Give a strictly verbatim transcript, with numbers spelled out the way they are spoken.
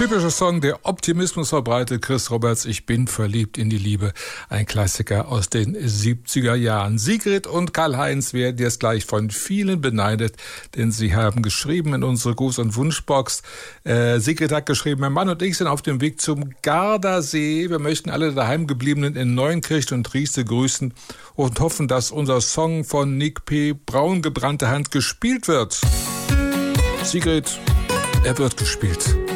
Typischer Song, der Optimismus verbreitet. Chris Roberts, Ich bin verliebt in die Liebe. Ein Klassiker aus den siebziger Jahren. Sigrid und Karl-Heinz werden jetzt gleich von vielen beneidet, denn sie haben geschrieben in unsere Gruß- und Wunschbox. Äh, Sigrid hat geschrieben, mein Mann und ich sind auf dem Weg zum Gardasee. Wir möchten alle daheimgebliebenen in Neunkirchen und Riese grüßen und hoffen, dass unser Song von Nick P. Braun gebrannte Hand gespielt wird. Sigrid, er wird gespielt.